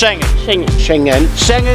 Schengen.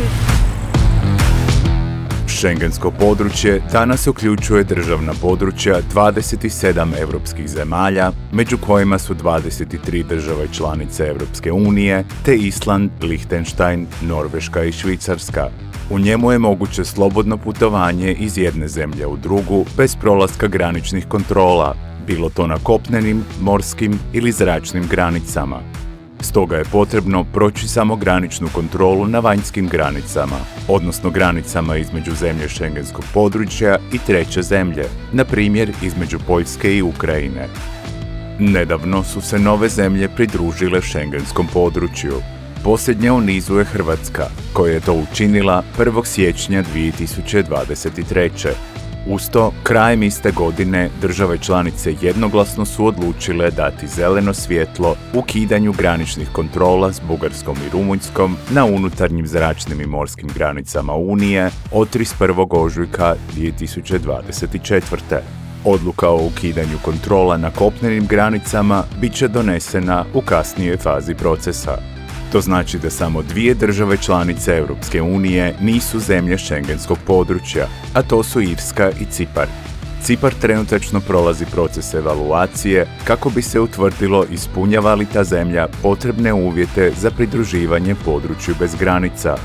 Schengensko područje danas uključuje državna područja 27 europskih zemalja, među kojima su 23 države članice Europske unije, te Island, Lichtenstein, Norveška i Švicarska. U njemu je moguće slobodno putovanje iz jedne zemlje u drugu bez prolaska graničnih kontrola, bilo to na kopnenim, morskim ili zračnim granicama. Stoga je potrebno proći samo graničnu kontrolu na vanjskim granicama, odnosno granicama između zemlje Schengenskog područja i treće zemlje, na primjer između Poljske i Ukrajine. Nedavno su se nove zemlje pridružile Schengenskom području. Posljednja u nizu je Hrvatska, koja je to učinila 1. siječnja 2023. Uz to, krajem iste godine, države članice jednoglasno su odlučile dati zeleno svjetlo ukidanju graničnih kontrola s Bugarskom i Rumunjskom na unutarnjim zračnim i morskim granicama Unije od 31. ožujka 2024. Odluka o ukidanju kontrola na kopnenim granicama bit će donesena u kasnijoj fazi procesa. To znači da samo 2 države članice Europske unije nisu zemlje Schengenskog područja, a to su Irska i Cipar. Cipar trenutačno prolazi proces evaluacije kako bi se utvrdilo ispunjava li ta zemlja potrebne uvjete za pridruživanje području bez granica.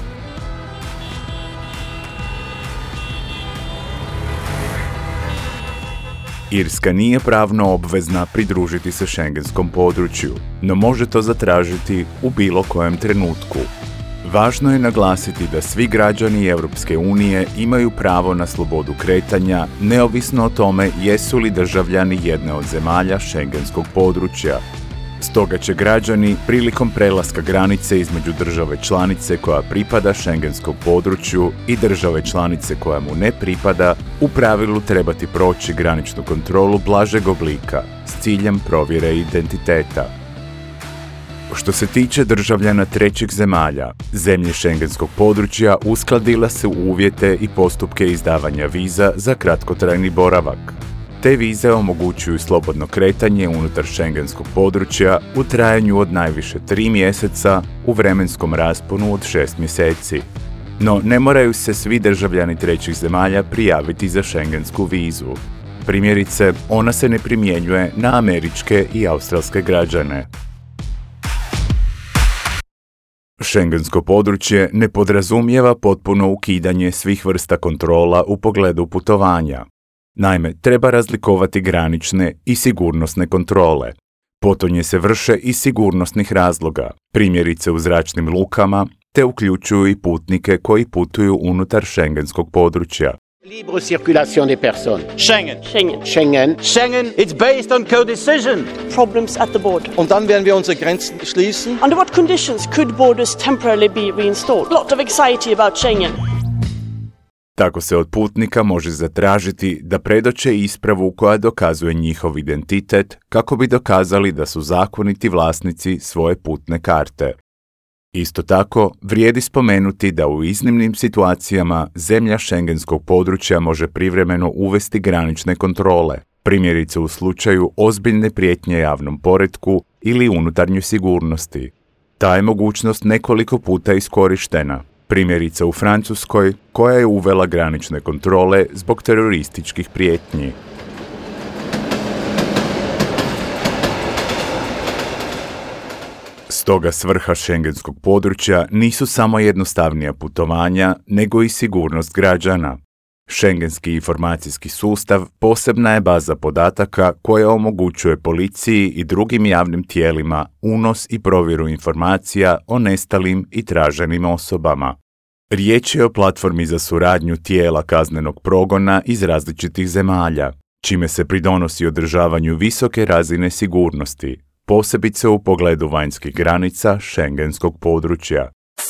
Irska nije pravno obvezna pridružiti se Schengenskom području, no može to zatražiti u bilo kojem trenutku. Važno je naglasiti da svi građani Europske unije imaju pravo na slobodu kretanja, neovisno o tome jesu li državljani jedne od zemalja Schengenskog područja. Stoga će građani prilikom prelaska granice između države članice koja pripada Schengenskom području i države članice koja mu ne pripada u pravilu trebati proći graničnu kontrolu blažeg oblika s ciljem provjere identiteta. Što se tiče državljana trećih zemalja, zemlje Schengenskog područja uskladila su uvjete i postupke izdavanja viza za kratkotrajni boravak. Te vize omogućuju slobodno kretanje unutar Schengenskog područja u trajanju od najviše 3 mjeseca u vremenskom rasponu od 6 mjeseci. No, ne moraju se svi državljani trećih zemalja prijaviti za schengensku vizu. Primjerice, ona se ne primjenjuje na američke i australske građane. Schengensko područje ne podrazumijeva potpuno ukidanje svih vrsta kontrola u pogledu putovanja. Naime, treba razlikovati granične i sigurnosne kontrole. Potonje se vrše iz sigurnosnih razloga, primjerice u zračnim lukama, te uključuju i putnike koji putuju unutar Schengenskog područja. Libre circulation des personnes. Schengen. It's based on co-decision. Problems at the border. Und dann werden wir unsere Grenzen schließen. Under what conditions could borders temporarily be reinstalled? A lot of anxiety about Schengen. Tako se od putnika može zatražiti da predoče ispravu koja dokazuje njihov identitet kako bi dokazali da su zakoniti vlasnici svoje putne karte. Isto tako, vrijedi spomenuti da u iznimnim situacijama zemlja Schengenskog područja može privremeno uvesti granične kontrole, primjerice u slučaju ozbiljne prijetnje javnom poretku ili unutarnjoj sigurnosti. Ta je mogućnost nekoliko puta iskorištena. Primjerice u Francuskoj, koja je uvela granične kontrole zbog terorističkih prijetnji. Stoga svrha Schengenskog područja nisu samo jednostavnija putovanja, nego i sigurnost građana. Schengenski informacijski sustav posebna je baza podataka koja omogućuje policiji i drugim javnim tijelima unos i provjeru informacija o nestalim i traženim osobama. Riječ je o platformi za suradnju tijela kaznenog progona iz različitih zemalja, čime se pridonosi održavanju visoke razine sigurnosti, posebice u pogledu vanjskih granica Schengenskog područja.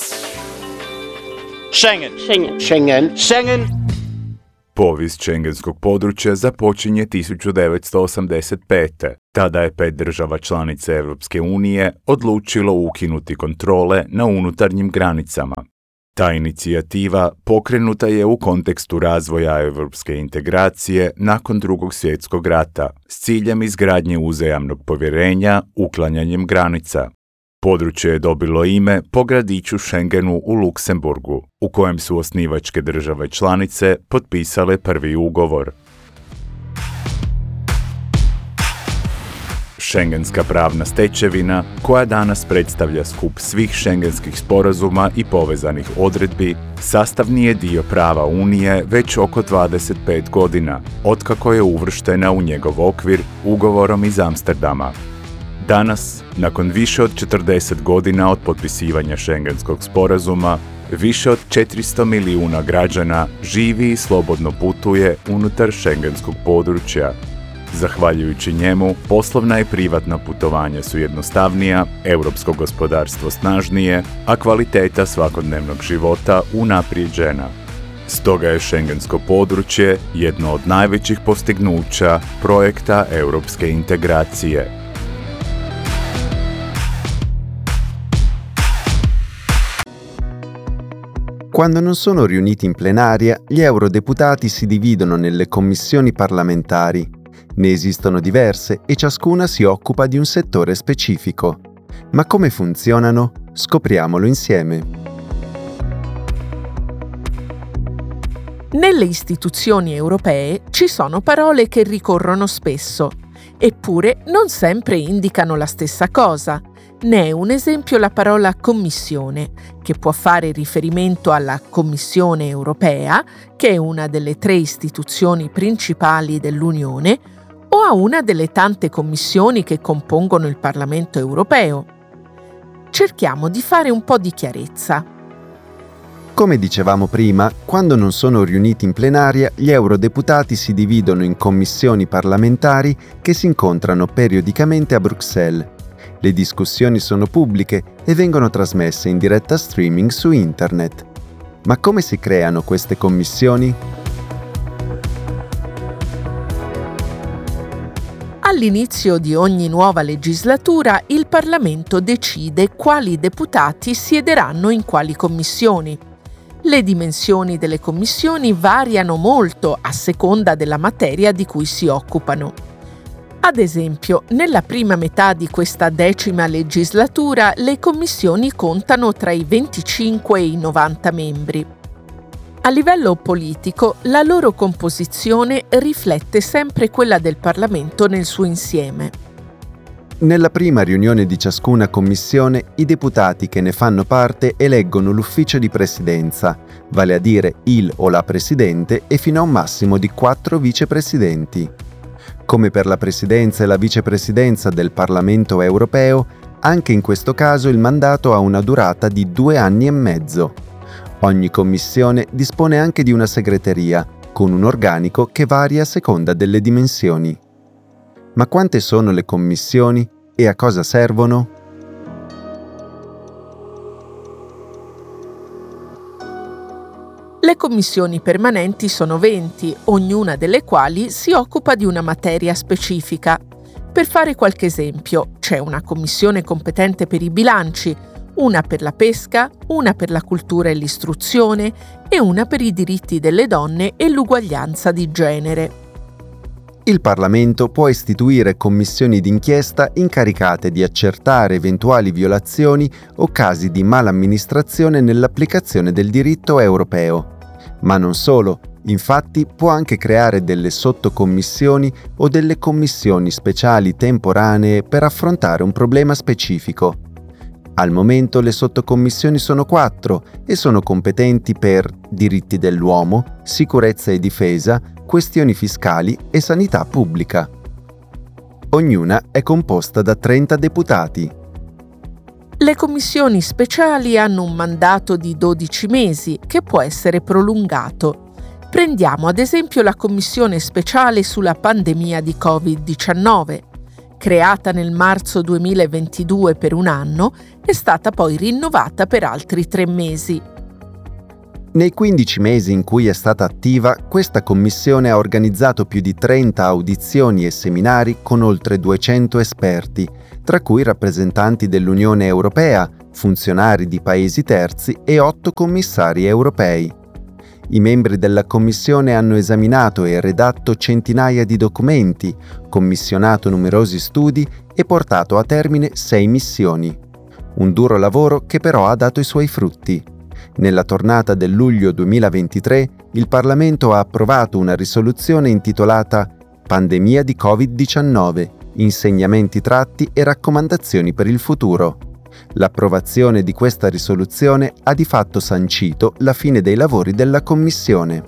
Schengen. Povijest Schengenskog područja započinje 1985. Tada je 5 država članica Europske unije odlučilo ukinuti kontrole na unutarnjim granicama. Ta inicijativa pokrenuta je u kontekstu razvoja europske integracije nakon Drugog svjetskog rata s ciljem izgradnje uzajamnog povjerenja uklanjanjem granica. Područje je dobilo ime po gradiću Schengenu u Luksemburgu, u kojem su osnivačke države članice potpisale prvi ugovor. Schengenska pravna stečevina, koja danas predstavlja skup svih schengenskih sporazuma i povezanih odredbi, sastavni je dio prava Unije već oko 25 godina, otkako je uvrštena u njegov okvir ugovorom iz Amsterdama. Danas, nakon više od 40 godina od potpisivanja Schengenskog sporazuma, više od 400 milijuna građana živi i slobodno putuje unutar schengenskog područja. Zahvaljujući njemu, poslovna i privatna putovanja su jednostavnija, europsko gospodarstvo snažnije, a kvaliteta svakodnevnog života unaprijeđena. Stoga je schengensko područje jedno od najvećih postignuća projekta europske integracije. Quando non sono riuniti in plenaria, gli eurodeputati si dividono nelle commissioni parlamentari. Ne esistono diverse e ciascuna si occupa di un settore specifico. Ma come funzionano? Scopriamolo insieme. Nelle istituzioni europee ci sono parole che ricorrono spesso, eppure non sempre indicano la stessa cosa. Ne è un esempio la parola Commissione, che può fare riferimento alla Commissione europea, che è una delle 3 istituzioni principali dell'Unione, o a una delle tante commissioni che compongono il Parlamento europeo. Cerchiamo di fare un po' di chiarezza. Come dicevamo prima, quando non sono riuniti in plenaria, gli eurodeputati si dividono in commissioni parlamentari che si incontrano periodicamente a Bruxelles. Le discussioni sono pubbliche e vengono trasmesse in diretta streaming su internet. Ma come si creano queste commissioni? All'inizio di ogni nuova legislatura il Parlamento decide quali deputati siederanno in quali commissioni. Le dimensioni delle commissioni variano molto a seconda della materia di cui si occupano. Ad esempio, nella prima metà di questa 10ª legislatura le commissioni contano tra i 25 e i 90 membri. A livello politico, la loro composizione riflette sempre quella del Parlamento nel suo insieme. Nella prima riunione di ciascuna commissione, i deputati che ne fanno parte eleggono l'ufficio di presidenza, vale a dire il o la presidente e fino a un massimo di 4 vicepresidenti. Come per la presidenza e la vicepresidenza del Parlamento europeo, anche in questo caso il mandato ha una durata di 2 anni e mezzo. Ogni commissione dispone anche di una segreteria, con un organico che varia a seconda delle dimensioni. Ma quante sono le commissioni e a cosa servono? Le commissioni permanenti sono 20, ognuna delle quali si occupa di una materia specifica. Per fare qualche esempio, c'è una commissione competente per i bilanci, una per la pesca, una per la cultura e l'istruzione e una per i diritti delle donne e l'uguaglianza di genere. Il Parlamento può istituire commissioni d'inchiesta incaricate di accertare eventuali violazioni o casi di malamministrazione nell'applicazione del diritto europeo. Ma non solo, infatti può anche creare delle sottocommissioni o delle commissioni speciali temporanee per affrontare un problema specifico. Al momento le sottocommissioni sono 4 e sono competenti per diritti dell'uomo, sicurezza e difesa, questioni fiscali e sanità pubblica. Ognuna è composta da 30 deputati. Le commissioni speciali hanno un mandato di 12 mesi che può essere prolungato. Prendiamo ad esempio la commissione speciale sulla pandemia di Covid-19. Creata nel marzo 2022 per un anno, è stata poi rinnovata per altri 3 mesi. Nei 15 mesi in cui è stata attiva, questa commissione ha organizzato più di 30 audizioni e seminari con oltre 200 esperti, tra cui rappresentanti dell'Unione Europea, funzionari di paesi terzi e 8 commissari europei. I membri della commissione hanno esaminato e redatto centinaia di documenti, commissionato numerosi studi e portato a termine 6 missioni. Un duro lavoro che però ha dato i suoi frutti. Nella tornata del luglio 2023 il Parlamento ha approvato una risoluzione intitolata Pandemia di Covid-19, insegnamenti tratti e raccomandazioni per il futuro. L'approvazione di questa risoluzione ha di fatto sancito la fine dei lavori della Commissione.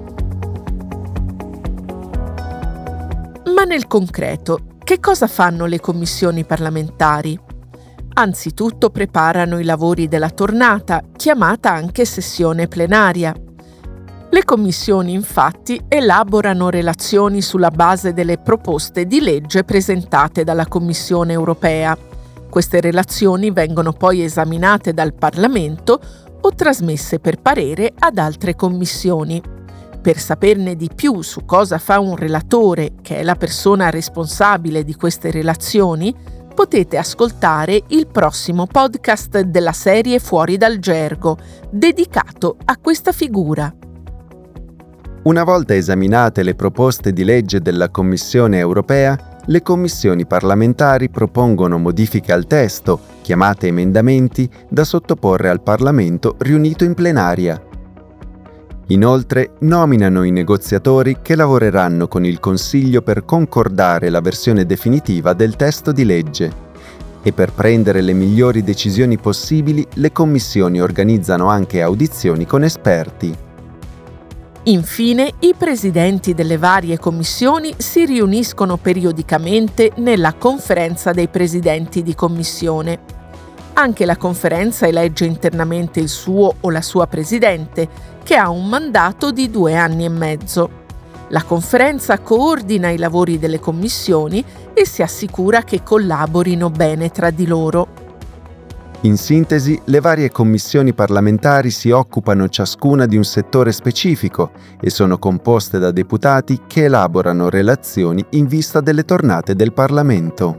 Ma nel concreto, che cosa fanno le commissioni parlamentari? Anzitutto preparano i lavori della tornata, chiamata anche sessione plenaria. Le commissioni, infatti, elaborano relazioni sulla base delle proposte di legge presentate dalla Commissione europea. Queste relazioni vengono poi esaminate dal Parlamento o trasmesse per parere ad altre commissioni. Per saperne di più su cosa fa un relatore, che è la persona responsabile di queste relazioni, potete ascoltare il prossimo podcast della serie Fuori dal Gergo, dedicato a questa figura. Una volta esaminate le proposte di legge della Commissione europea, le commissioni parlamentari propongono modifiche al testo, chiamate emendamenti, da sottoporre al Parlamento riunito in plenaria. Inoltre, nominano i negoziatori che lavoreranno con il Consiglio per concordare la versione definitiva del testo di legge. E per prendere le migliori decisioni possibili, le commissioni organizzano anche audizioni con esperti. Infine, i presidenti delle varie commissioni si riuniscono periodicamente nella conferenza dei presidenti di commissione. Anche la conferenza elegge internamente il suo o la sua presidente, che ha un mandato di 2 anni e mezzo. La conferenza coordina i lavori delle commissioni e si assicura che collaborino bene tra di loro. In sintesi, le varie commissioni parlamentari si occupano ciascuna di un settore specifico e sono composte da deputati che elaborano relazioni in vista delle tornate del Parlamento.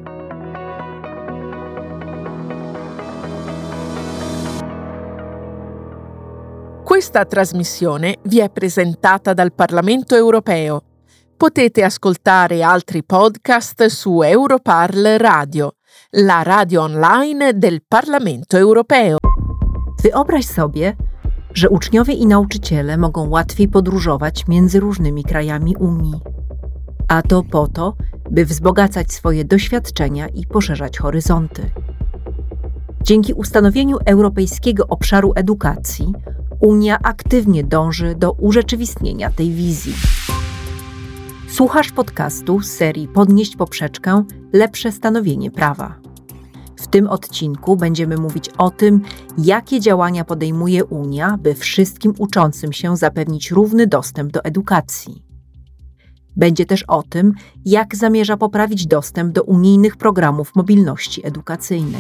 Questa trasmissione vi è presentata dal Parlamento europeo. Potete ascoltare altri podcast su Europarl Radio, la radio online del Parlamento Europeo. Wyobraź sobie, że uczniowie i nauczyciele mogą łatwiej podróżować między różnymi krajami Unii. A to po to, by wzbogacać swoje doświadczenia i poszerzać horyzonty. Dzięki ustanowieniu Europejskiego Obszaru Edukacji Unia aktywnie dąży do urzeczywistnienia tej wizji. Słuchasz podcastu z serii Podnieść poprzeczkę – lepsze stanowienie prawa. W tym odcinku będziemy mówić o tym, jakie działania podejmuje Unia, by wszystkim uczącym się zapewnić równy dostęp do edukacji. Będzie też o tym, jak zamierza poprawić dostęp do unijnych programów mobilności edukacyjnej.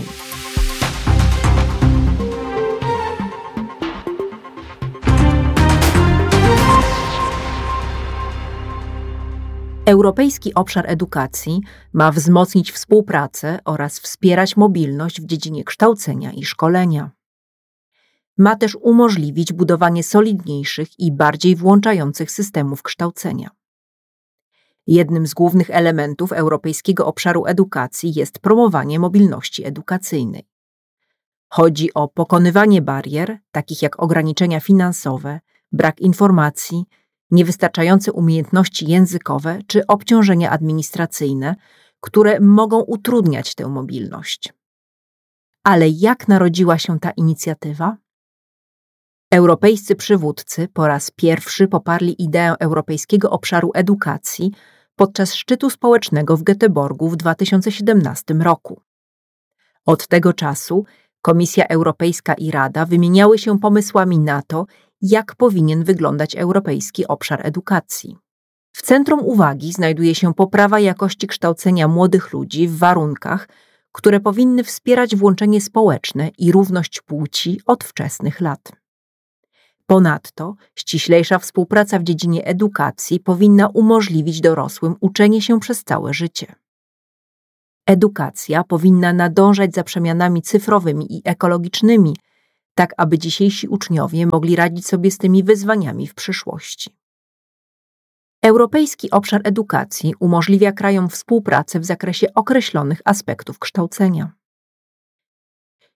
Europejski Obszar Edukacji ma wzmocnić współpracę oraz wspierać mobilność w dziedzinie kształcenia i szkolenia. Ma też umożliwić budowanie solidniejszych i bardziej włączających systemów kształcenia. Jednym z głównych elementów Europejskiego Obszaru Edukacji jest promowanie mobilności edukacyjnej. Chodzi o pokonywanie barier, takich jak ograniczenia finansowe, brak informacji, niewystarczające umiejętności językowe czy obciążenia administracyjne, które mogą utrudniać tę mobilność. Ale jak narodziła się ta inicjatywa? Europejscy przywódcy po raz pierwszy poparli ideę Europejskiego Obszaru Edukacji podczas szczytu społecznego w Göteborgu w 2017 roku. Od tego czasu Komisja Europejska i Rada wymieniały się pomysłami na to, jak powinien wyglądać Europejski Obszar Edukacji. W centrum uwagi znajduje się poprawa jakości kształcenia młodych ludzi w warunkach, które powinny wspierać włączenie społeczne i równość płci od wczesnych lat. Ponadto ściślejsza współpraca w dziedzinie edukacji powinna umożliwić dorosłym uczenie się przez całe życie. Edukacja powinna nadążać za przemianami cyfrowymi i ekologicznymi, tak aby dzisiejsi uczniowie mogli radzić sobie z tymi wyzwaniami w przyszłości. Europejski Obszar Edukacji umożliwia krajom współpracę w zakresie określonych aspektów kształcenia.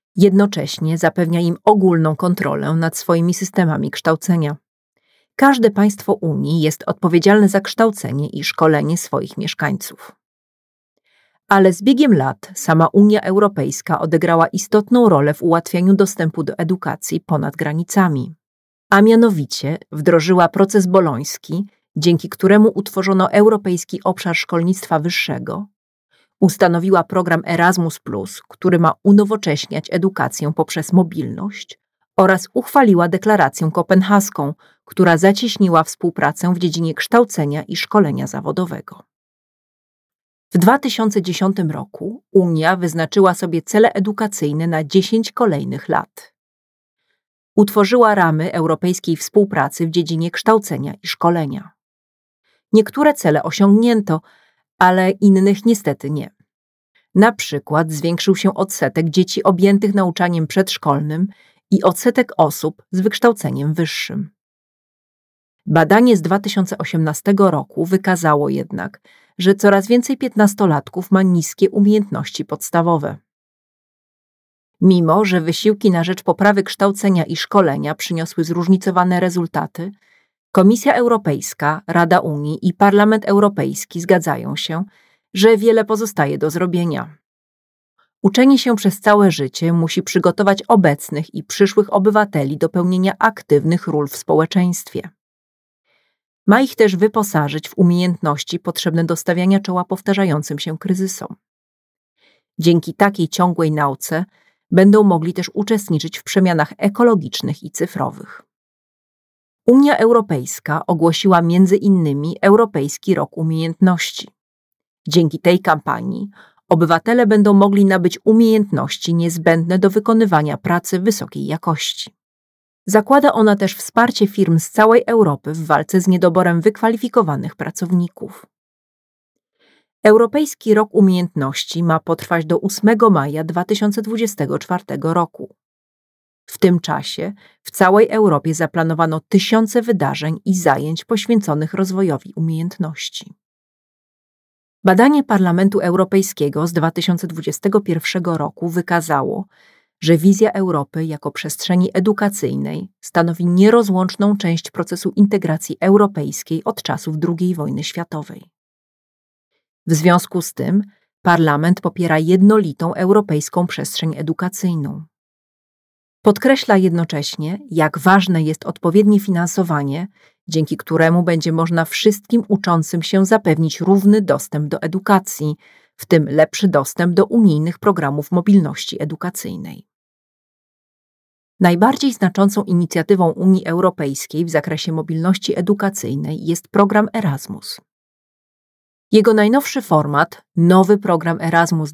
Jednocześnie zapewnia im ogólną kontrolę nad swoimi systemami kształcenia. Każde państwo Unii jest odpowiedzialne za kształcenie i szkolenie swoich mieszkańców. Ale z biegiem lat sama Unia Europejska odegrała istotną rolę w ułatwianiu dostępu do edukacji ponad granicami. A mianowicie wdrożyła proces boloński, dzięki któremu utworzono Europejski Obszar Szkolnictwa Wyższego, ustanowiła program Erasmus+, który ma unowocześniać edukację poprzez mobilność, oraz uchwaliła deklarację kopenhaską, która zacieśniła współpracę w dziedzinie kształcenia i szkolenia zawodowego. W 2010 roku Unia wyznaczyła sobie cele edukacyjne na 10 kolejnych lat. Utworzyła ramy europejskiej współpracy w dziedzinie kształcenia i szkolenia. Niektóre cele osiągnięto, ale innych niestety nie. Na przykład zwiększył się odsetek dzieci objętych nauczaniem przedszkolnym i odsetek osób z wykształceniem wyższym. Badanie z 2018 roku wykazało jednak, że coraz więcej 15-latków ma niskie umiejętności podstawowe. Mimo że wysiłki na rzecz poprawy kształcenia i szkolenia przyniosły zróżnicowane rezultaty, Komisja Europejska, Rada Unii i Parlament Europejski zgadzają się, że wiele pozostaje do zrobienia. Uczenie się przez całe życie musi przygotować obecnych i przyszłych obywateli do pełnienia aktywnych ról w społeczeństwie. Ma ich też wyposażyć w umiejętności potrzebne do stawiania czoła powtarzającym się kryzysom. Dzięki takiej ciągłej nauce będą mogli też uczestniczyć w przemianach ekologicznych i cyfrowych. Unia Europejska ogłosiła między innymi Europejski Rok Umiejętności. Dzięki tej kampanii obywatele będą mogli nabyć umiejętności niezbędne do wykonywania pracy wysokiej jakości. Zakłada ona też wsparcie firm z całej Europy w walce z niedoborem wykwalifikowanych pracowników. Europejski Rok Umiejętności ma potrwać do 8 maja 2024 roku. W tym czasie w całej Europie zaplanowano tysiące wydarzeń i zajęć poświęconych rozwojowi umiejętności. Badanie Parlamentu Europejskiego z 2021 roku wykazało, że wizja Europy jako przestrzeni edukacyjnej stanowi nierozłączną część procesu integracji europejskiej od czasów II wojny światowej. W związku z tym Parlament popiera jednolitą europejską przestrzeń edukacyjną. Podkreśla jednocześnie, jak ważne jest odpowiednie finansowanie, dzięki któremu będzie można wszystkim uczącym się zapewnić równy dostęp do edukacji, w tym lepszy dostęp do unijnych programów mobilności edukacyjnej. Najbardziej znaczącą inicjatywą Unii Europejskiej w zakresie mobilności edukacyjnej jest program Erasmus. Jego najnowszy format, nowy program Erasmus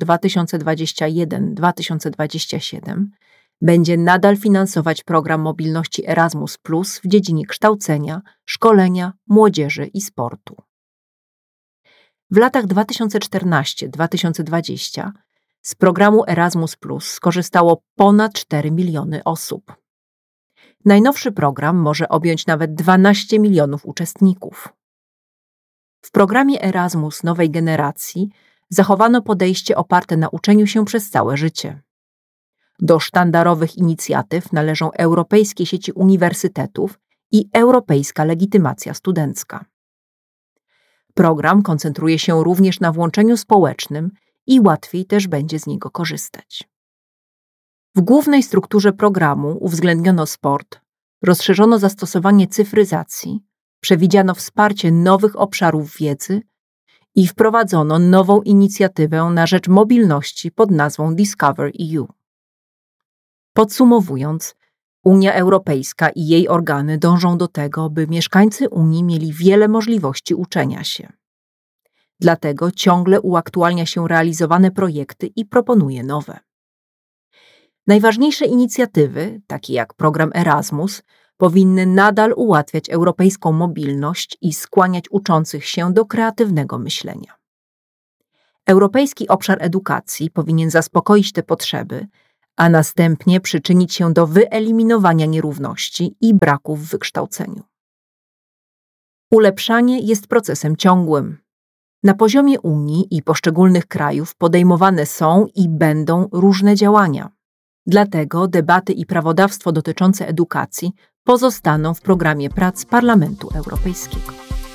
2021-2027, będzie nadal finansować program mobilności Erasmus+ w dziedzinie kształcenia, szkolenia, młodzieży i sportu. W latach 2014-2020 z programu Erasmus+ skorzystało ponad 4 miliony osób. Najnowszy program może objąć nawet 12 milionów uczestników. W programie Erasmus nowej generacji zachowano podejście oparte na uczeniu się przez całe życie. Do sztandarowych inicjatyw należą Europejskie Sieci Uniwersytetów i Europejska Legitymacja Studencka. Program koncentruje się również na włączeniu społecznym i łatwiej też będzie z niego korzystać. W głównej strukturze programu uwzględniono sport, rozszerzono zastosowanie cyfryzacji, przewidziano wsparcie nowych obszarów wiedzy i wprowadzono nową inicjatywę na rzecz mobilności pod nazwą Discover EU. Podsumowując, Unia Europejska i jej organy dążą do tego, by mieszkańcy Unii mieli wiele możliwości uczenia się. Dlatego ciągle uaktualnia się realizowane projekty i proponuje nowe. Najważniejsze inicjatywy, takie jak program Erasmus, powinny nadal ułatwiać europejską mobilność i skłaniać uczących się do kreatywnego myślenia. Europejski obszar edukacji powinien zaspokoić te potrzeby, a następnie przyczynić się do wyeliminowania nierówności i braków w wykształceniu. Ulepszanie jest procesem ciągłym. Na poziomie Unii i poszczególnych krajów podejmowane są i będą różne działania. Dlatego debaty i prawodawstwo dotyczące edukacji pozostaną w programie prac Parlamentu Europejskiego.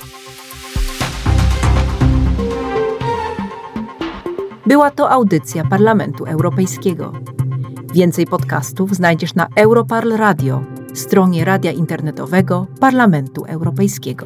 Była to audycja Parlamentu Europejskiego. Więcej podcastów znajdziesz na Europarl Radio, stronie radia internetowego Parlamentu Europejskiego.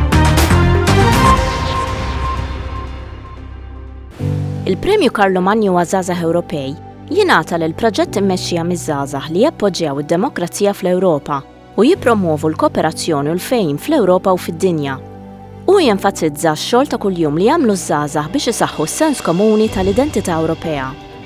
Il-Premju Carlo Magno għaż-żgħażagħ Ewropej jingħata lil proġett immexxija miż-żgħażagħ li jappoġġjaw id-demokrazija fl-Ewropa u jippromuovu l-kooperazzjoni u l-fejn fl-Ewropa u fid-dinja. U jenfasizza x-xogħol ta' kuljum li jagħmlu żgħażagħ biex isaħħu s-sens komuni tal-identità Ewropea.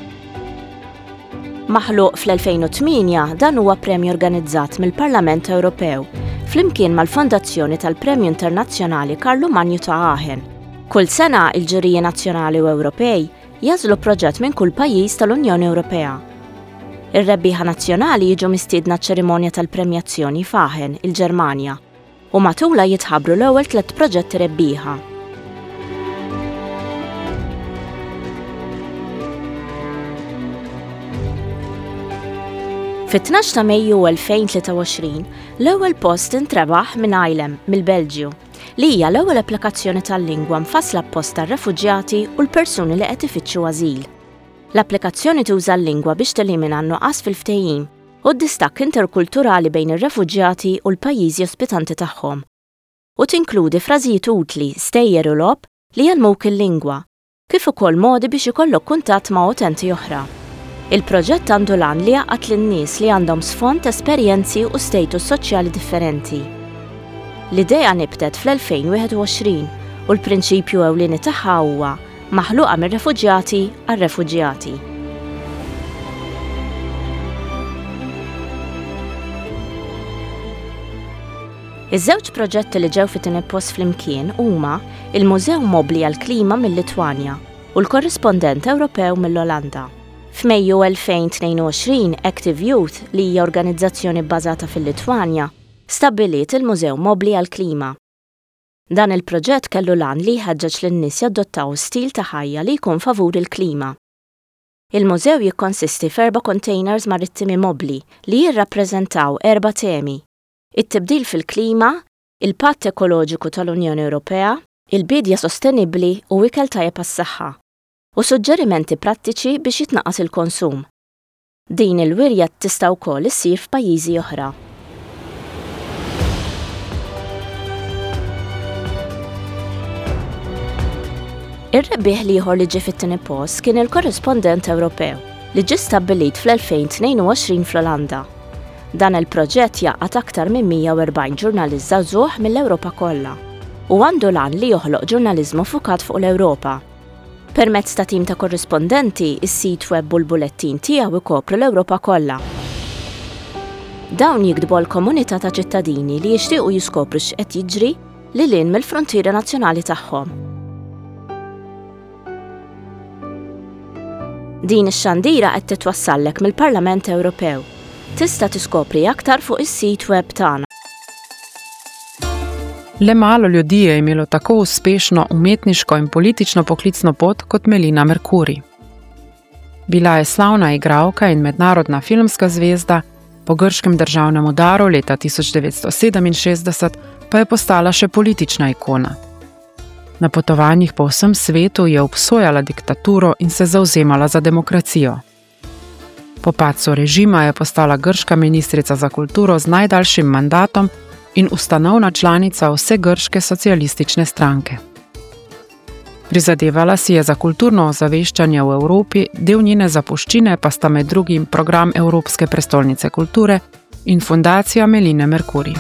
Maħluq fl-2008 dan huwa premju organizzat mill-Parlament Ewropew flimkien mal-Fondazzjoni tal-Premju Internazzjonali Carlo Magno ta' Aachen. Kull sena il-ġuriji nazzjonali u Ewropej jażlu proġett minn kull pajjiż tal-Unjoni Ewropea. Ir-rebbieħa nazzjonali jiġu mistiedna ċ-ċerimonja tal-premjazzjoni f'Aachen, il-Ġermanja, u matula jitħabbru l-ewwel 3 proġetti rebbieħa. Fit-12 ta' Mejju 2023, l-ewwel post intrebaħ minn Ailem mill-Belġju li hija l-ewwel applikazzjoni tal-lingwa mfassla apposta għar-refuġjati u l-persuni li qed ifittxu ażil. L-applikazzjoni tuża l-lingwa biex telimina n-nuqqas fil-ftehim u d-distakk interkulturali bejn ir-refuġjati u l-pajjiżi ospitanti tagħhom. U tinkludi frażijiet utli, stejjer u logħob li jgħalmuk il-lingwa, kif ukoll modi biex ikollok kuntatt ma' utenti oħra. Il-proġett għandu lan li jaqgħad lin-nies li għandhom sfond esperjenzi u status soċjali differenti. L-idea nibtet fl-2021 u l-prinċipju ewlieni tagħha huwa maħluqa mir-refuġjati għar-refuġjati. Iż-żewġ proġetti li ġew fit-tieni post flimkien huma il-Mużew Mobbli għall-Klima mill-Litwanja u l-Korrispondent Ewropew mill-Olanda. F'Mejju 2022 Active Youth li hija organizzazzjoni bbażata fil-Litwanja stabbiliet il-Mużew Mobbli għall-Klima. Dan il-proġett kellu lan li jħeġġeġ lin-nies jadottaw stil ta' ħajja li jkun favur il-klima. Il-mużew jikkonsisti f'4 containers marittimi mobbli li jirrappreżentaw 4 temi: it-tibdil fil-klima, il-patt ekoloġiku tal-Unjoni Ewropea, il-bidja sostenibbli u ikel tajjeb għas-saħħa, u suġġerimenti prattiċi biex jitnaqqas il-konsum. Din il-wirja tista' wkoll issir f'pajjiżi oħra. Ir-rebbieħ ieħor li ġie fit-tieni post kien il-Korrispondent Ewropew li ġie stabbilit fl-2022 fl-Olanda. Dan il-proġett jaqgħad aktar minn 140 ġurnalist żagħżugħ mill-Ewropa kollha u għandu lan li joħloq ġurnaliżmu fukat fuq l-Ewropa. Permezz ta' tim ta' korrispondenti, is-sit web u l-bulettin tiegħu ikopru l-Ewropa kollha. Dawn jikdbu l-komunità ta' ċittadini li jixtiequ jiskopru x'qed jiġri lil hinn mill-frontiera nazzjonali tagħhom. Din ix-xandira qed titwassallek mill-Parlament Ewropew. Tista' tiskopri aktar fuq is-sit web tagħna. Le malo ljudi je imelo tako uspešno umetniško in politično poklicno pot kot Melina Mercouri. Bila je slavna igralka in mednarodna filmska zvezda, po grškem državnem udaru leta 1967 pa je postala še politična ikona. Na potovanjih po vsem svetu je obsojala diktaturo in se zavzemala za demokracijo. Po padcu režima je postala grška ministrica za kulturo z najdaljšim mandatom in ustanovna članica vse grške socialistične stranke. Prizadevala si je za kulturno ozaveščanje v Evropi, del njene zapuščine pa sta med drugim program Evropske prestolnice kulture in fundacija Meline Mercouri.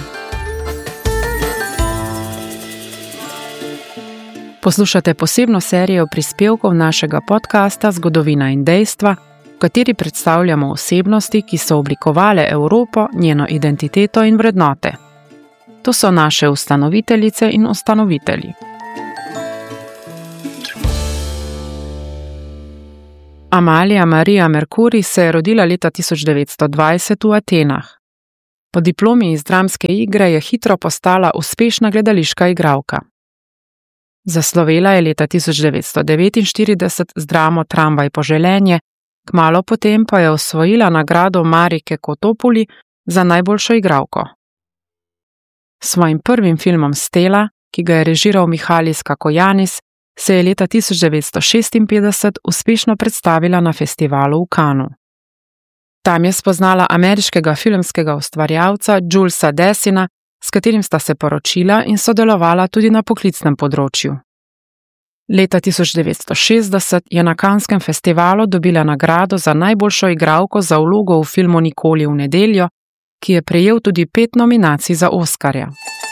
Poslušate posebno serijo prispevkov našega podcasta Zgodovina in dejstva, v kateri predstavljamo osebnosti, ki so oblikovale Evropo, njeno identiteto in vrednote. To so naše ustanoviteljice in ustanovitelji. Amalia Maria Mercouri se je rodila leta 1920 v Atenah. Po diplomi iz dramske igre je hitro postala uspešna gledališka igralka. Zaslovela je leta 1949 z dramo Tramvaj poželenje, Kmalu potem pa je osvojila nagrado Marike Kotopuli za najboljšo igralko. S svojim prvim filmom Stela, ki ga je režiral Mihalis Kakojanis, se je leta 1956 uspešno predstavila na festivalu v Cannesu. Tam je spoznala ameriškega filmskega ustvarjalca Julesa Dessina, s katerim sta se poročila in sodelovala tudi na poklicnem področju. Leta 1960 je na Canneskem festivalu dobila nagrado za najboljšo igralko za vlogo v filmu Nikoli v nedeljo, ki je prejel tudi 5 nominacij za Oskarja.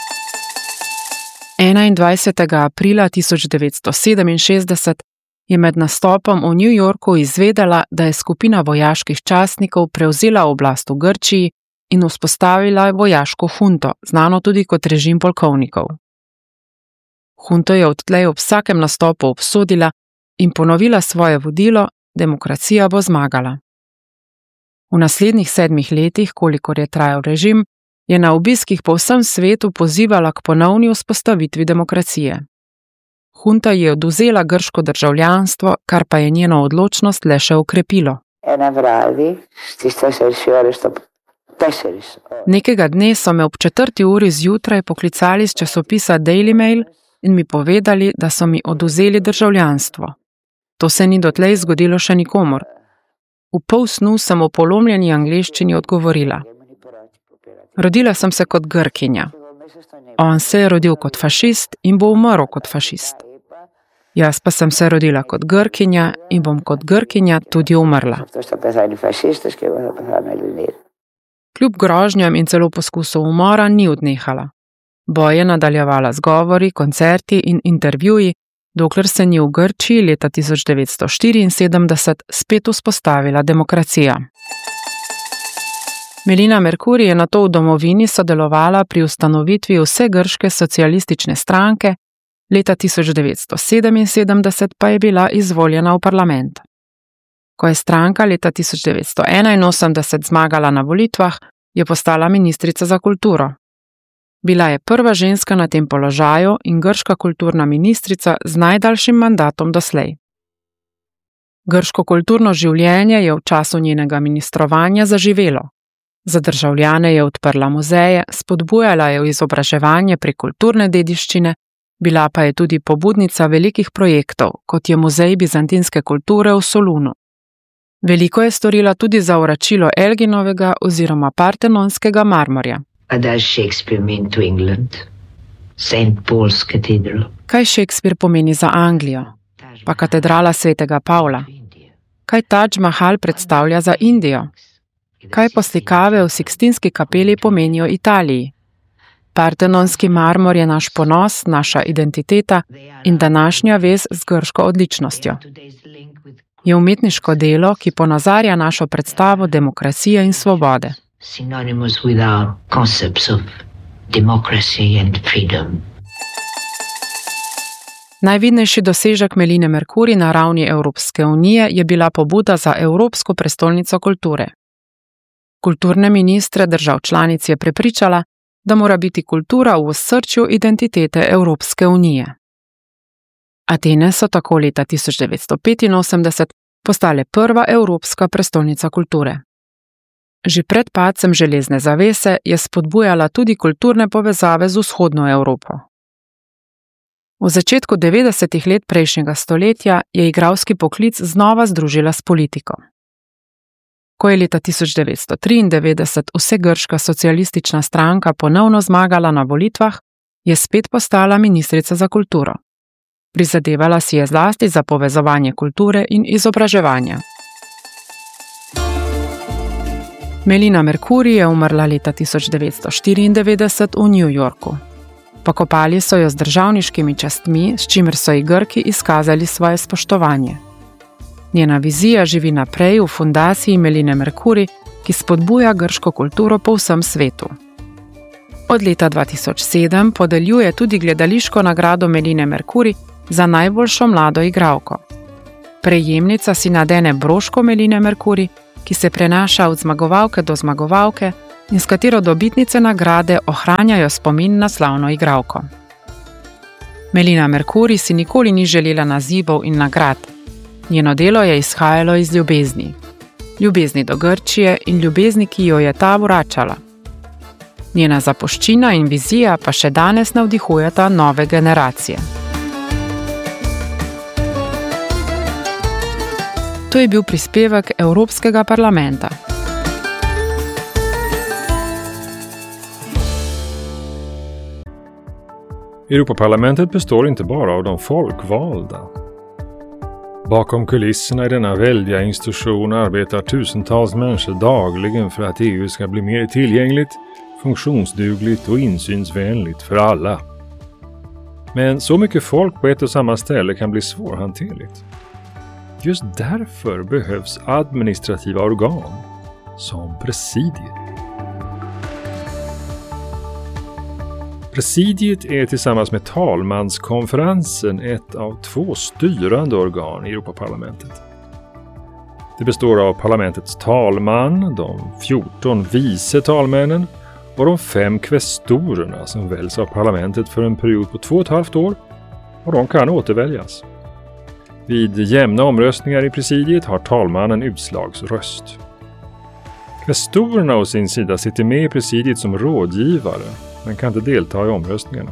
21. aprila 1967 je med nastopom v New Yorku izvedela, da je skupina vojaških častnikov prevzela oblast v Grčiji in vzpostavila vojaško hunto, znano tudi kot režim polkovnikov. Hunto je odtlej ob vsakem nastopu obsodila in ponovila svoje vodilo: demokracija bo zmagala. V naslednjih 7 letih, kolikor je trajal režim, je na obiskih po vsem svetu pozivala k ponovni vzpostavitvi demokracije. Hunta je odvzela grško državljanstvo, kar pa je njeno odločnost le še okrepilo. Nekega dne so me ob 4. uri zjutraj poklicali z časopisa Daily Mail in mi povedali, da so mi odvzeli državljanstvo. To se ni dotlej zgodilo še nikomur. V polsnu sem v polomljeni angleščini odgovorila: rodila sem se kot Grkinja. On se je rodil kot fašist in bo umrl kot fašist. Jaz pa sem se rodila kot Grkinja in bom kot Grkinja tudi umrla. Kljub grožnjam in celo poskusu umora ni odnehala. Boj je nadaljevala z govori, koncerti in intervjuji, dokler se ni v Grčiji leta 1974 spet vzpostavila demokracija. Melina Mercouri je nato v domovini sodelovala pri ustanovitvi vse grške socialistične stranke, leta 1977 pa je bila izvoljena v parlament. Ko je stranka leta 1981 zmagala na volitvah, je postala ministrica za kulturo. Bila je prva ženska na tem položaju in grška kulturna ministrica z najdaljšim mandatom doslej. Grško kulturno življenje je v času njenega ministrovanja zaživelo. Za državljane je odprla muzeje, spodbujala je izobraževanje prek kulturne dediščine, bila pa je tudi pobudnica velikih projektov, kot je Muzej bizantinske kulture v Solunu. Veliko je storila tudi za vračilo Elginovega oziroma Partenonskega marmorja. Kaj Shakespeare pomeni za Anglijo? Pa katedrala svetega Pavla? Kaj Taj Mahal predstavlja za Indijo? Kaj poslikave v Sikstinski kapeli pomenijo Italiji? Partenonski marmor je naš ponos, naša identiteta in današnja vez z grško odličnostjo. Je umetniško delo, ki ponazarja našo predstavo demokracije in svobode. Najvidnejši dosežek Meline Mercouri na ravni Evropske unije je bila pobuda za Evropsko prestolnico kulture. Kulturne ministre držav članic je prepričala, da mora biti kultura v osrčju identitete Evropske unije. Atene so tako leta 1985 postale prva evropska prestolnica kulture. Že pred padcem železne zavese je spodbujala tudi kulturne povezave z vzhodno Evropo. V začetku 90. let prejšnjega stoletja je igralski poklic znova združila s politiko. Ko je leta 1993 vsegrška socialistična stranka ponovno zmagala na volitvah, je spet postala ministrica za kulturo. Prizadevala si je zlasti za povezovanje kulture in izobraževanja. Melina Mercouri je umrla leta 1994 v New Yorku. Pokopali so jo z državniškimi častmi, s čimer so ji Grki izkazali svoje spoštovanje. Njena vizija živi naprej v fundaciji Meline Mercouri, ki spodbuja grško kulturo po vsem svetu. Od leta 2007 podeljuje tudi gledališko nagrado Meline Mercouri za najboljšo mlado igralko. Prejemnica si nadene broško Meline Mercouri, ki se prenaša od zmagovalke do zmagovalke in s katero dobitnice nagrade ohranjajo spomin na slavno igralko. Melina Mercouri si nikoli ni želela nazivov in nagrad. Njeno delo je izhajalo iz ljubezni. ljubezni do Grčije in ljubezni, ki jo je ta vračala. Njena zapuščina in vizija pa še danes navdihujeta nove generacije. To je bil prispevek Evropskega parlamenta. Europaparlamentet består inte bara av de folkvalda. Bakom kulisserna i denna väldiga institution arbetar tusentals människor dagligen för att EU ska bli mer tillgängligt, funktionsdugligt och insynsvänligt för alla. Men så mycket folk på ett och samma ställe kan bli svårhanterligt. Just därför behövs administrativa organ som presidiet. Presidiet är tillsammans med talmanskonferensen ett av 2 styrande organ i Europaparlamentet. Det består av parlamentets talman, de 14 vice talmännen och de 5 kvestorerna som väljs av parlamentet för en period på 2,5 år, och de kan återväljas. Vid jämna omröstningar i presidiet har talmannen utslagsröst. Kvestorerna å sin sida sitter med i presidiet som rådgivare, men kan inte delta i omröstningarna.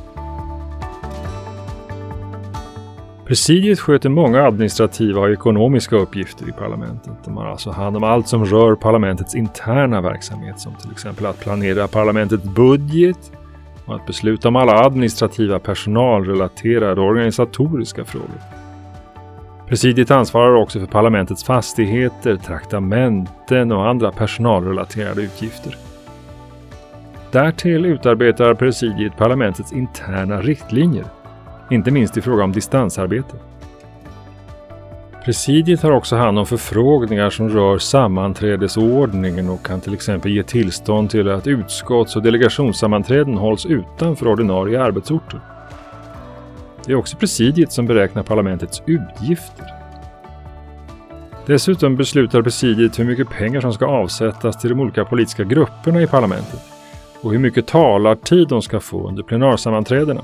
Presidiet sköter många administrativa och ekonomiska uppgifter i parlamentet. De har alltså hand om allt som rör parlamentets interna verksamhet, som till exempel att planera parlamentets budget och att besluta om alla administrativa personalrelaterade och organisatoriska frågor. Presidiet ansvarar också för parlamentets fastigheter, traktamenten och andra personalrelaterade utgifter. Därtill utarbetar presidiet parlamentets interna riktlinjer, inte minst i fråga om distansarbete. Presidiet har också hand om förfrågningar som rör sammanträdesordningen och kan till exempel ge tillstånd till att utskotts- och delegationssammanträden hålls utanför ordinarie arbetsorter. Det är också presidiet som beräknar parlamentets utgifter. Dessutom beslutar presidiet hur mycket pengar som ska avsättas till de olika politiska grupperna i parlamentet och hur mycket talartid de ska få under plenarsammanträdena.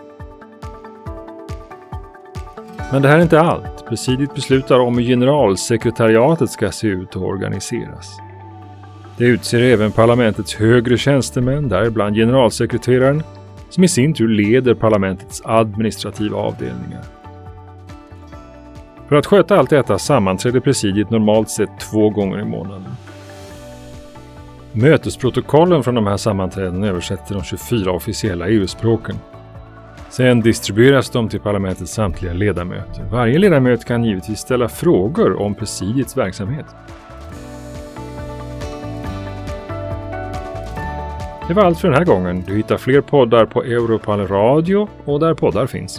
Men det här är inte allt. Presidiet beslutar om hur generalsekretariatet ska se ut och organiseras. Det utser även parlamentets högre tjänstemän, däribland generalsekreteraren, som i sin tur leder parlamentets administrativa avdelningar. För att sköta allt detta sammanträder presidiet normalt sett 2 gånger i månaden. Mötesprotokollen från de här sammanträden översätts till de 24 officiella EU-språken. Sen distribueras de till parlamentets samtliga ledamöter. Varje ledamöt kan givetvis ställa frågor om presidiets verksamhet. Det var allt för den här gången. Du hittar fler poddar på Europal Radio och där poddar finns.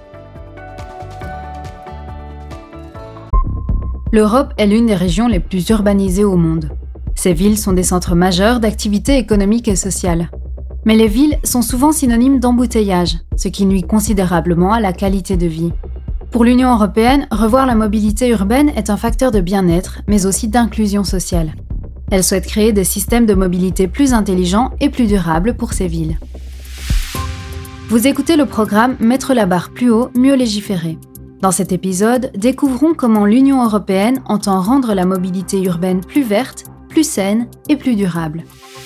L'Europe est l'une des régions les plus urbanisées au monde. Ces villes sont des centres majeurs d'activités économiques et sociales. Mais les villes sont souvent synonymes d'embouteillage, ce qui nuit considérablement à la qualité de vie. Pour l'Union européenne, revoir la mobilité urbaine est un facteur de bien-être, mais aussi d'inclusion sociale. Elle souhaite créer des systèmes de mobilité plus intelligents et plus durables pour ces villes. Vous écoutez le programme Mettre la barre plus haut, mieux légiférer. Dans cet épisode, découvrons comment l'Union européenne entend rendre la mobilité urbaine plus verte, plus saine et plus durable.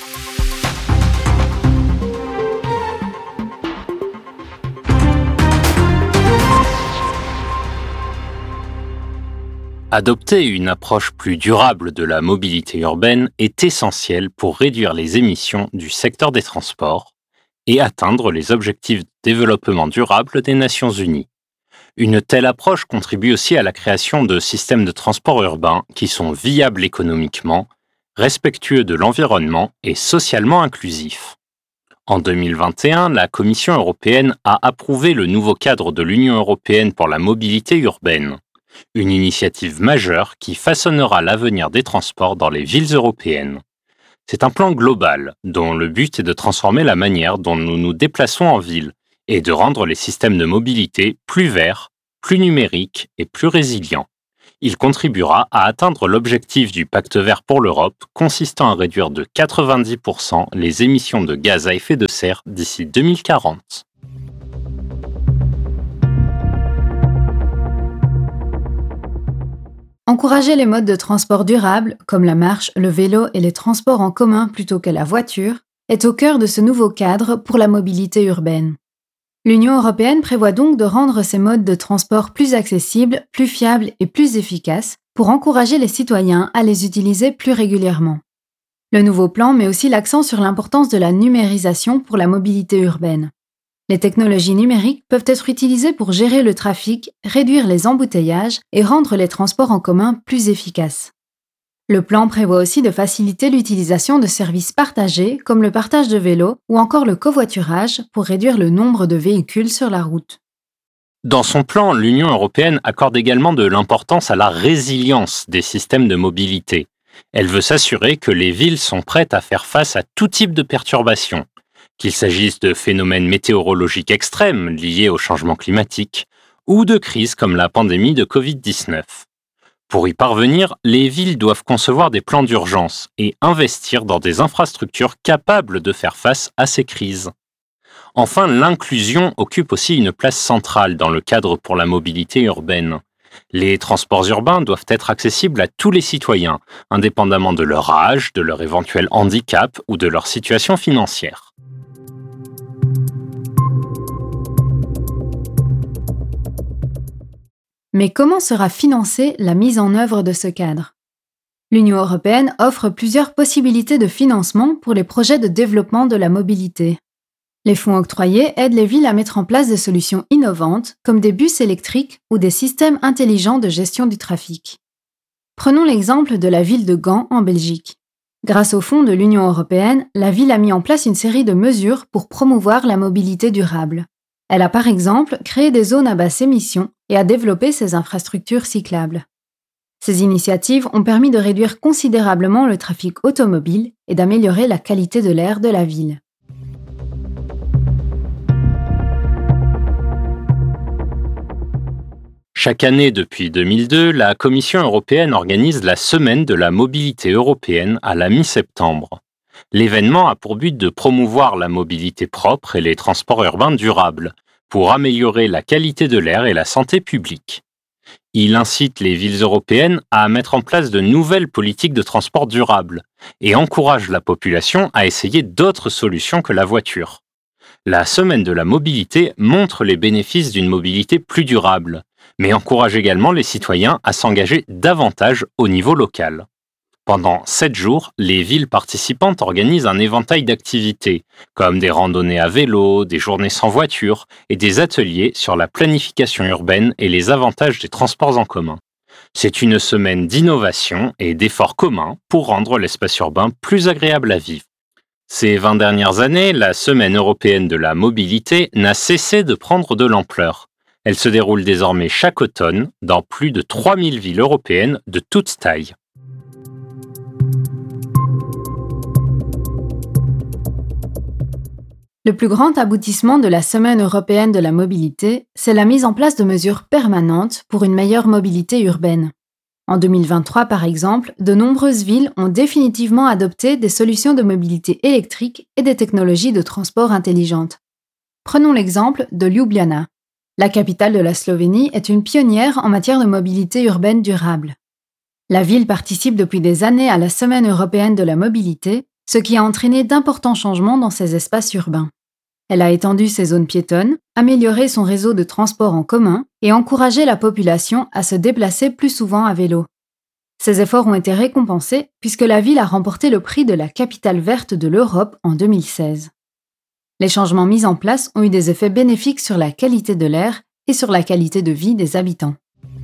Adopter une approche plus durable de la mobilité urbaine est essentiel pour réduire les émissions du secteur des transports et atteindre les objectifs de développement durable des Nations Unies. Une telle approche contribue aussi à la création de systèmes de transport urbain qui sont viables économiquement, respectueux de l'environnement et socialement inclusifs. En 2021, la Commission européenne a approuvé le nouveau cadre de l'Union européenne pour la mobilité urbaine, une initiative majeure qui façonnera l'avenir des transports dans les villes européennes. C'est un plan global dont le but est de transformer la manière dont nous nous déplaçons en ville et de rendre les systèmes de mobilité plus verts, plus numériques et plus résilients. Il contribuera à atteindre l'objectif du Pacte vert pour l'Europe consistant à réduire de 90% les émissions de gaz à effet de serre d'ici 2040. Encourager les modes de transport durables, comme la marche, le vélo et les transports en commun plutôt que la voiture, est au cœur de ce nouveau cadre pour la mobilité urbaine. L'Union européenne prévoit donc de rendre ces modes de transport plus accessibles, plus fiables et plus efficaces pour encourager les citoyens à les utiliser plus régulièrement. Le nouveau plan met aussi l'accent sur l'importance de la numérisation pour la mobilité urbaine. Les technologies numériques peuvent être utilisées pour gérer le trafic, réduire les embouteillages et rendre les transports en commun plus efficaces. Le plan prévoit aussi de faciliter l'utilisation de services partagés comme le partage de vélos ou encore le covoiturage pour réduire le nombre de véhicules sur la route. Dans son plan, l'Union européenne accorde également de l'importance à la résilience des systèmes de mobilité. Elle veut s'assurer que les villes sont prêtes à faire face à tout type de perturbations, qu'il s'agisse de phénomènes météorologiques extrêmes liés au changement climatique ou de crises comme la pandémie de Covid-19. Pour y parvenir, les villes doivent concevoir des plans d'urgence et investir dans des infrastructures capables de faire face à ces crises. Enfin, l'inclusion occupe aussi une place centrale dans le cadre pour la mobilité urbaine. Les transports urbains doivent être accessibles à tous les citoyens, indépendamment de leur âge, de leur éventuel handicap ou de leur situation financière. Mais comment sera financée la mise en œuvre de ce cadre ? L'Union européenne offre plusieurs possibilités de financement pour les projets de développement de la mobilité. Les fonds octroyés aident les villes à mettre en place des solutions innovantes, comme des bus électriques ou des systèmes intelligents de gestion du trafic. Prenons l'exemple de la ville de Gand en Belgique. Grâce aux fonds de l'Union européenne, la ville a mis en place une série de mesures pour promouvoir la mobilité durable. Elle a par exemple créé des zones à basse émission et a développé ses infrastructures cyclables. Ces initiatives ont permis de réduire considérablement le trafic automobile et d'améliorer la qualité de l'air de la ville. Chaque année depuis 2002, la Commission européenne organise la Semaine de la mobilité européenne à la mi-septembre. L'événement a pour but de promouvoir la mobilité propre et les transports urbains durables, pour améliorer la qualité de l'air et la santé publique. Il incite les villes européennes à mettre en place de nouvelles politiques de transport durable et encourage la population à essayer d'autres solutions que la voiture. La Semaine de la mobilité montre les bénéfices d'une mobilité plus durable, mais encourage également les citoyens à s'engager davantage au niveau local. Pendant 7 jours, les villes participantes organisent un éventail d'activités, comme des randonnées à vélo, des journées sans voiture et des ateliers sur la planification urbaine et les avantages des transports en commun. C'est une semaine d'innovation et d'efforts communs pour rendre l'espace urbain plus agréable à vivre. Ces 20 dernières années, la Semaine européenne de la mobilité n'a cessé de prendre de l'ampleur. Elle se déroule désormais chaque automne dans plus de 3000 villes européennes de toutes tailles. Le plus grand aboutissement de la Semaine européenne de la mobilité, c'est la mise en place de mesures permanentes pour une meilleure mobilité urbaine. En 2023, par exemple, de nombreuses villes ont définitivement adopté des solutions de mobilité électrique et des technologies de transport intelligentes. Prenons l'exemple de Ljubljana. La capitale de la Slovénie est une pionnière en matière de mobilité urbaine durable. La ville participe depuis des années à la Semaine européenne de la mobilité, ce qui a entraîné d'importants changements dans ses espaces urbains. Elle a étendu ses zones piétonnes, amélioré son réseau de transport en commun et encouragé la population à se déplacer plus souvent à vélo. Ces efforts ont été récompensés puisque la ville a remporté le prix de la capitale verte de l'Europe en 2016. Les changements mis en place ont eu des effets bénéfiques sur la qualité de l'air et sur la qualité de vie des habitants.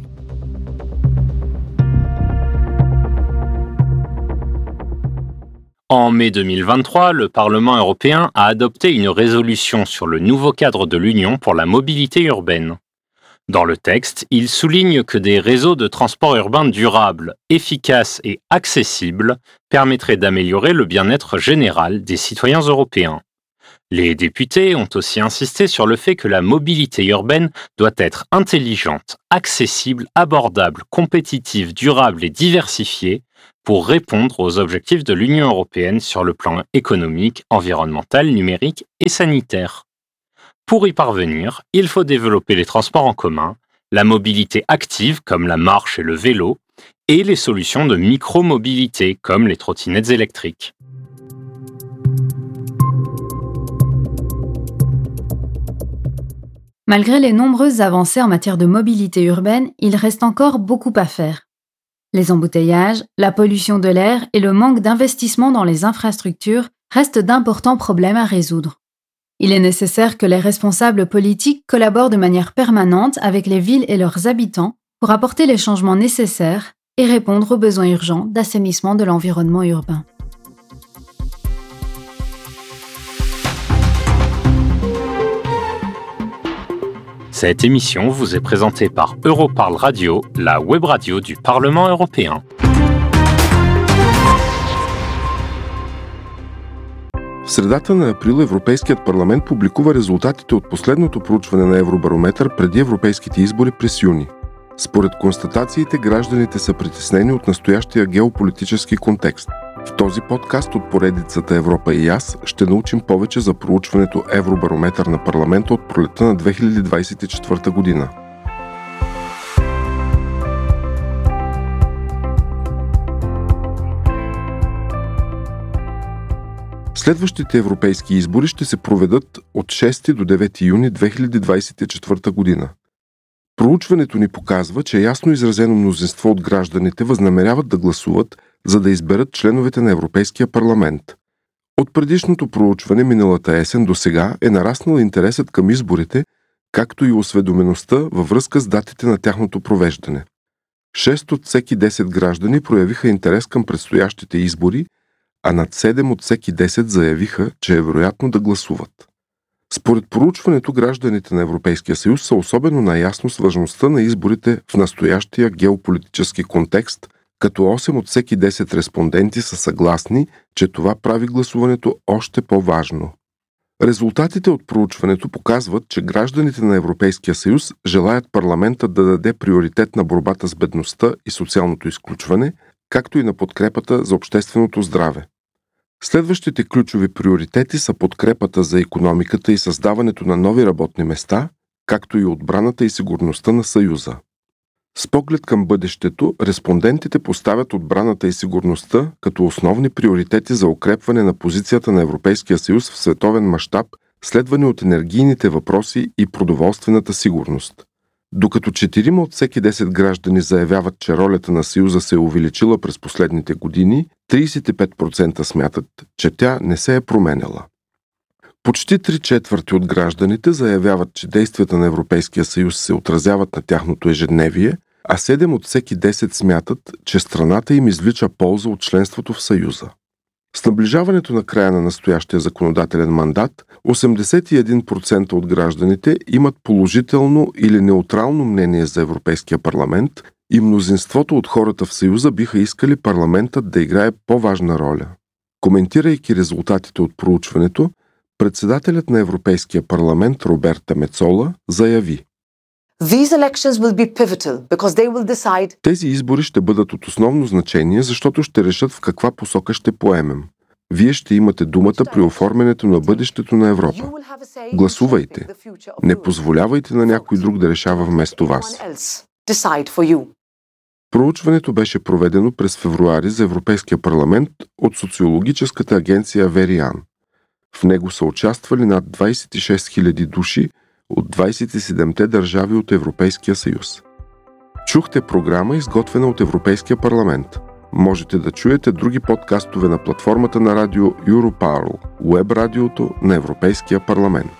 En mai 2023, le Parlement européen a adopté une résolution sur le nouveau cadre de l'Union pour la mobilité urbaine. Dans le texte, il souligne que des réseaux de transport urbain durables, efficaces et accessibles permettraient d'améliorer le bien-être général des citoyens européens. Les députés ont aussi insisté sur le fait que la mobilité urbaine doit être intelligente, accessible, abordable, compétitive, durable et diversifiée pour répondre aux objectifs de l'Union européenne sur le plan économique, environnemental, numérique et sanitaire. Pour y parvenir, il faut développer les transports en commun, la mobilité active comme la marche et le vélo, et les solutions de micromobilité comme les trottinettes électriques. Malgré les nombreuses avancées en matière de mobilité urbaine, il reste encore beaucoup à faire. Les embouteillages, la pollution de l'air et le manque d'investissement dans les infrastructures restent d'importants problèmes à résoudre. Il est nécessaire que les responsables politiques collaborent de manière permanente avec les villes et leurs habitants pour apporter les changements nécessaires et répondre aux besoins urgents d'assainissement de l'environnement urbain. Cette émission vous est présentée par Europarl Radio, la web radio du Parlement européen. В средата на април Европейският парламент публикува резултатите от последното проучване на Евробарометър преди европейските избори през юни. Според констатациите, гражданите са притеснени от настоящия геополитически контекст. В този подкаст от поредицата Европа и аз ще научим повече за проучването Евробарометър на парламента от пролетта на 2024 година. Следващите европейски избори ще се проведат от 6 до 9 юни 2024 година. Проучването ни показва, че ясно изразено мнозинство от гражданите възнамеряват да гласуват, за да изберат членовете на Европейския парламент. От предишното проучване миналата есен до сега е нараснал интересът към изборите, както и осведомеността във връзка с датите на тяхното провеждане. 6 от всеки 10 граждани проявиха интерес към предстоящите избори, а над 7 от всеки 10 заявиха, че е вероятно да гласуват. Според проучването, гражданите на Европейския съюз са особено наясно с важността на изборите в настоящия геополитически контекст, като 8 от всеки 10 респонденти са съгласни, че това прави гласуването още по-важно. Резултатите от проучването показват, че гражданите на Европейския съюз желаят парламентът да даде приоритет на борбата с бедността и социалното изключване, както и на подкрепата за общественото здраве. Следващите ключови приоритети са подкрепата за икономиката и създаването на нови работни места, както и отбраната и сигурността на Съюза. С поглед към бъдещето, респондентите поставят отбраната и сигурността като основни приоритети за укрепване на позицията на Европейския съюз в световен мащаб, следвани от енергийните въпроси и продоволствената сигурност. Докато 4 от всеки 10 граждани заявяват, че ролята на Съюза се е увеличила през последните години, 35% смятат, че тя не се е променяла. Почти 3/4 от гражданите заявяват, че действията на Европейския съюз се отразяват на тяхното ежедневие, а 7 от всеки 10 смятат, че страната им извлича полза от членството в Съюза. С наближаването на края на настоящия законодателен мандат, 81% от гражданите имат положително или неутрално мнение за Европейския парламент и мнозинството от хората в Съюза биха искали парламентът да играе по-важна роля. Коментирайки резултатите от проучването, председателят на Европейския парламент Роберта Мецола заяви: Тези избори ще бъдат от основно значение, защото ще решат в каква посока ще поемем. Вие ще имате думата при оформянето на бъдещето на Европа. Гласувайте. Не позволявайте на някой друг да решава вместо вас. Проучването беше проведено през февруари за Европейския парламент от социологическата агенция Вериан. В него са участвали над 26 000 души от 27-те държави от Европейския съюз. Чухте програма, изготвена от Европейския парламент. Можете да чуете други подкастове на платформата на радио Europarl, уеб радиото на Европейския парламент.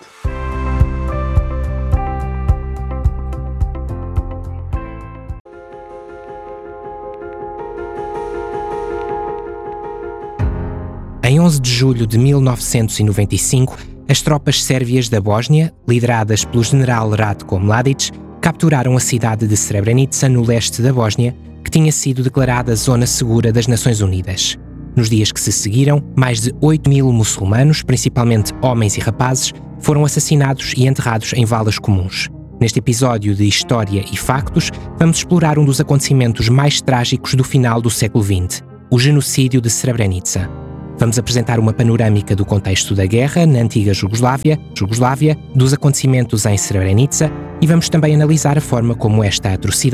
Em 11 de julho de 1995, as tropas sérvias da Bósnia, lideradas pelo general Ratko Mladic, capturaram a cidade de Srebrenica, no leste da Bósnia, que tinha sido declarada Zona Segura das Nações Unidas. Nos dias que se seguiram, mais de 8.000 muçulmanos, principalmente homens e rapazes, foram assassinados e enterrados em valas comuns. Neste episódio de História e Factos, vamos explorar um dos acontecimentos mais trágicos do final do século XX, o genocídio de Srebrenica. Vamos apresentar uma panorâmica do contexto da guerra na antiga Jugoslávia, dos acontecimentos em Srebrenica e vamos também analisar a forma como esta atrocidade